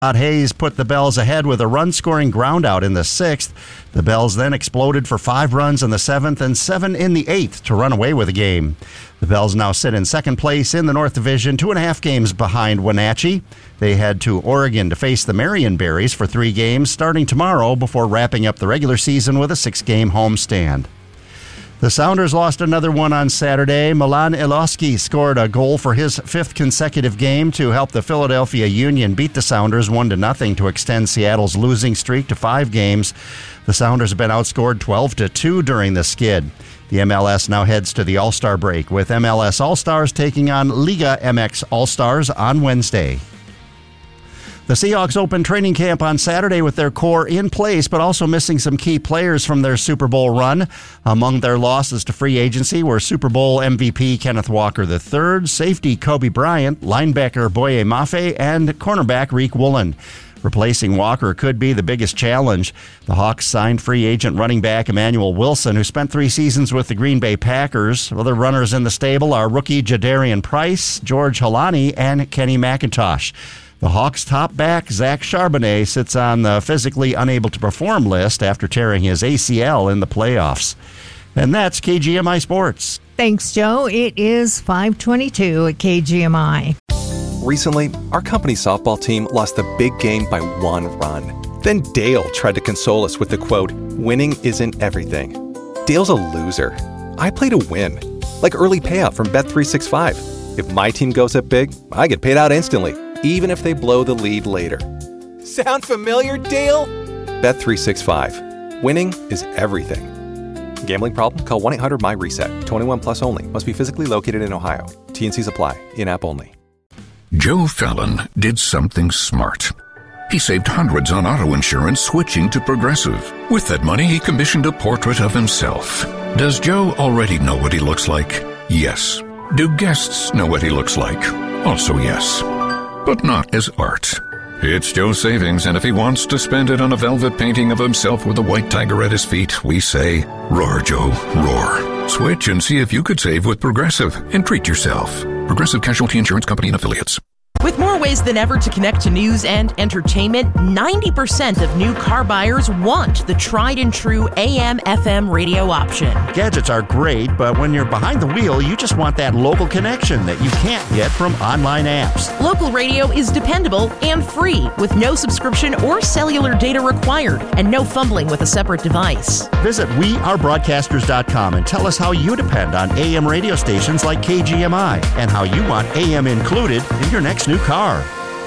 Todd Hayes put the Bells ahead with a run-scoring groundout in the 6th. The Bells then exploded for 5 runs in the 7th and 7 in the 8th to run away with the game. The Bells now sit in second place in the North Division, 2.5 games behind Wenatchee. They head to Oregon to face the Marion Berries for 3 games starting tomorrow before wrapping up the regular season with a 6-game homestand. The Sounders lost another one on Saturday. Milan Iloski scored a goal for his 5th consecutive game to help the Philadelphia Union beat the Sounders 1-0 to extend Seattle's losing streak to 5 games. The Sounders have been outscored 12-2 during the skid. The MLS now heads to the All-Star break, with MLS All-Stars taking on Liga MX All-Stars on Wednesday. The Seahawks opened training camp on Saturday with their core in place, but also missing some key players from their Super Bowl run. Among their losses to free agency were Super Bowl MVP Kenneth Walker III, safety Kobe Bryant, linebacker Boye Mafe, and cornerback Reek Woolen. Replacing Walker could be the biggest challenge. The Hawks signed free agent running back Emmanuel Wilson, who spent 3 seasons with the Green Bay Packers. Other runners in the stable are rookie Jadarian Price, George Halani, and Kenny McIntosh. The Hawks' top back, Zach Charbonnet, sits on the physically unable to perform list after tearing his ACL in the playoffs. And that's KGMI Sports. Thanks, Joe. It is 5:22 at KGMI. Recently, our company's softball team lost the big game by 1 run. Then Dale tried to console us with the quote, "Winning isn't everything." Dale's a loser. I play to win, like early payout from Bet365. If my team goes up big, I get paid out instantly, even if they blow the lead later. Sound familiar, Dale? Bet365. Winning is everything. Gambling problem? Call 1-800-MY-RESET. 21 plus only. Must be physically located in Ohio. T&Cs apply. In-app only. Joe Fallon did something smart. He saved hundreds on auto insurance switching to Progressive. With that money, he commissioned a portrait of himself. Does Joe already know what he looks like? Yes. Do guests know what he looks like? Also yes. But not as art. It's Joe's savings, and if he wants to spend it on a velvet painting of himself with a white tiger at his feet, we say, roar, Joe, roar. Switch and see if you could save with Progressive and treat yourself. Progressive Casualty Insurance Company and Affiliates. With more ways than ever to connect to news and entertainment, 90% of new car buyers want the tried and true AM/FM radio option. Gadgets are great, but when you're behind the wheel, you just want that local connection that you can't get from online apps. Local radio is dependable and free, with no subscription or cellular data required, and no fumbling with a separate device. Visit wearebroadcasters.com and tell us how you depend on AM radio stations like KGMI and how you want AM included in your next new car.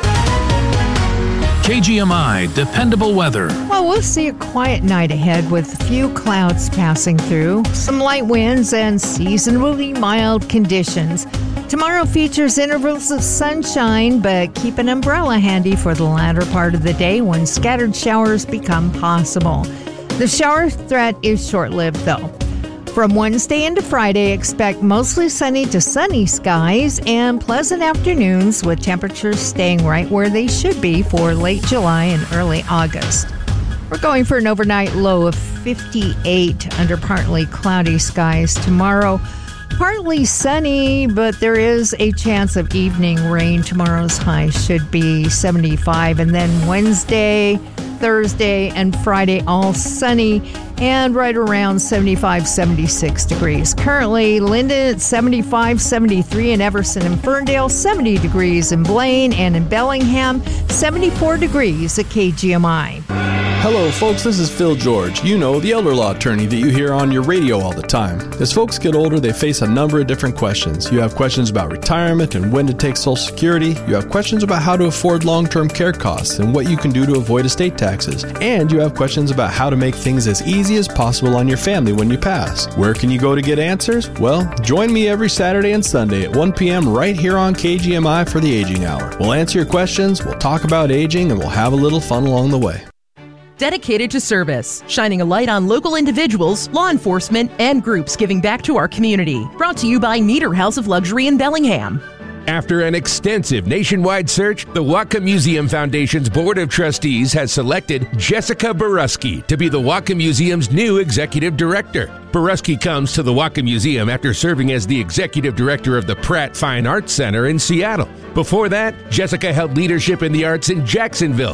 KGMI Dependable Weather. Well, we'll see a quiet night ahead with a few clouds passing through, some light winds, and seasonably mild conditions. Tomorrow features intervals of sunshine, but keep an umbrella handy for the latter part of the day when scattered showers become possible. The shower threat is short-lived, though. From Wednesday into Friday, expect mostly sunny to sunny skies and pleasant afternoons with temperatures staying right where they should be for late July and early August. We're going for an overnight low of 58 under partly cloudy skies tomorrow. Partly sunny, but there is a chance of evening rain. Tomorrow's high should be 75, and then Wednesday, Thursday, and Friday all sunny and right around 75, 76 degrees. Currently, Linden at 75, 73 in Everson and Ferndale, 70 degrees in Blaine, and in Bellingham, 74 degrees at KGMI. Hello, folks. This is Phil George. You know, the elder law attorney that you hear on your radio all the time. As folks get older, they face a number of different questions. You have questions about retirement and when to take Social Security. You have questions about how to afford long-term care costs and what you can do to avoid estate taxes. And you have questions about how to make things as easy as possible on your family when you pass. Where can you go to get answers? Well, join me every Saturday and Sunday at 1 p.m. right here on KGMI for the Aging Hour. We'll answer your questions, we'll talk about aging, and we'll have a little fun along the way. Dedicated to service, shining a light on local individuals, law enforcement, and groups giving back to our community. Brought to you by Nieder House of Luxury in Bellingham. After an extensive nationwide search, the Whatcom Museum Foundation's Board of Trustees has selected Jessica Borusky to be the Whatcom Museum's new executive director. Borusky comes to the Whatcom Museum after serving as the executive director of the Pratt Fine Arts Center in Seattle. Before that, Jessica held leadership in the arts in Jacksonville,